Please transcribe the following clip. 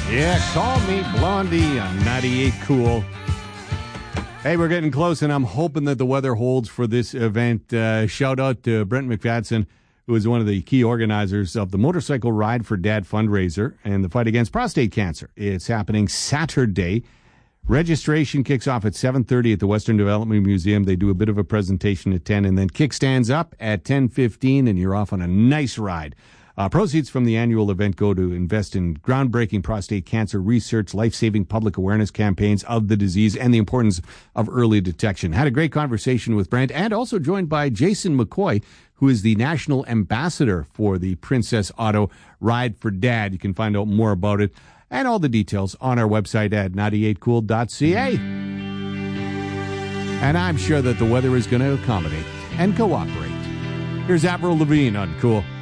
Yeah, call me Blondie on 98 Cool. Hey, we're getting close, and I'm hoping that the weather holds for this event. Shout out to Brent McFadden, who is one of the key organizers of the Motorcycle Ride for Dad fundraiser and the fight against prostate cancer. It's happening Saturday. Registration kicks off at 7:30 at the Western Development Museum. They do a bit of a presentation at 10, and then kickstands up at 10:15, and you're off on a nice ride. Proceeds from the annual event go to invest in groundbreaking prostate cancer research, life-saving public awareness campaigns of the disease, and the importance of early detection. Had a great conversation with Brent, and also joined by Jason McCoy, who is the national ambassador for the Princess Auto Ride for Dad. You can find out more about it and all the details on our website at 98cool.ca. And I'm sure that the weather is going to accommodate and cooperate. Here's Avril Lavigne on Cool.